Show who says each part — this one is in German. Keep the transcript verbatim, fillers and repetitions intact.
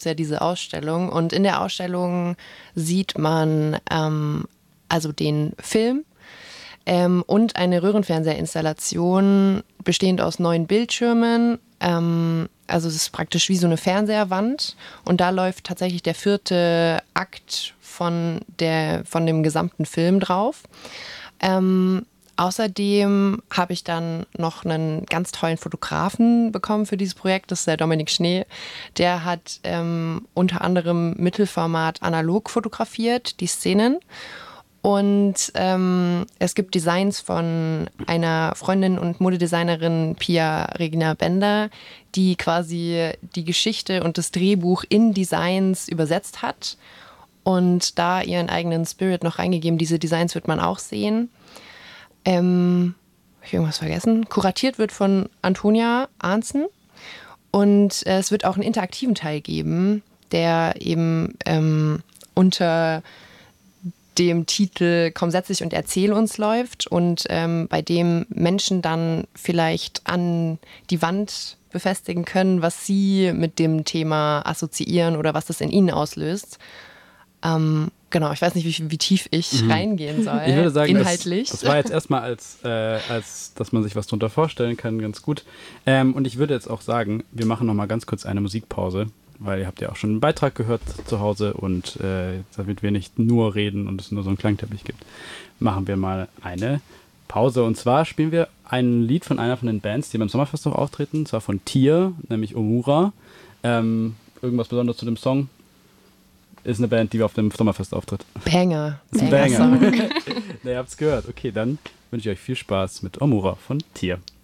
Speaker 1: ja diese Ausstellung. Und in der Ausstellung sieht man ähm, also den Film ähm, und eine Röhrenfernsehinstallation bestehend aus neun Bildschirmen. Ähm, also es ist praktisch wie so eine Fernseherwand. Und da läuft tatsächlich der vierte Akt von, der, von dem gesamten Film drauf. Ähm, Außerdem habe ich dann noch einen ganz tollen Fotografen bekommen für dieses Projekt. Das ist der Dominik Schnee. Der hat ähm, unter anderem Mittelformat analog fotografiert, die Szenen. Und ähm, es gibt Designs von einer Freundin und Modedesignerin, Pia Regina Bender, die quasi die Geschichte und das Drehbuch in Designs übersetzt hat und da ihren eigenen Spirit noch reingegeben. Diese Designs wird man auch sehen. Ähm, hab ich irgendwas vergessen? Kuratiert wird von Antonia Arnzen und äh, es wird auch einen interaktiven Teil geben, der eben ähm, unter dem Titel Komm, setz dich und erzähl uns läuft und ähm, bei dem Menschen dann vielleicht an die Wand befestigen können, was sie mit dem Thema assoziieren oder was das in ihnen auslöst. Ähm, genau, ich weiß nicht, wie, wie tief ich mhm. reingehen soll.
Speaker 2: Ich würde sagen,
Speaker 1: inhaltlich.
Speaker 2: Das, das war jetzt erstmal, als, äh, als dass man sich was drunter vorstellen kann, ganz gut. Ähm, und ich würde jetzt auch sagen, wir machen nochmal ganz kurz eine Musikpause, weil ihr habt ja auch schon einen Beitrag gehört zu Hause und äh, damit wir nicht nur reden und es nur so einen Klangteppich gibt, machen wir mal eine Pause. Und zwar spielen wir ein Lied von einer von den Bands, die beim Sommerfest noch auftreten, und zwar von Tier, nämlich Omura. Ähm, irgendwas Besonderes zu dem Song? Ist eine Band, die auf dem Sommerfest auftritt.
Speaker 1: Banger.
Speaker 2: Ist ein Banger. Banger. Na, ihr habt's gehört. Okay, dann wünsche ich euch viel Spaß mit Omura von Tier.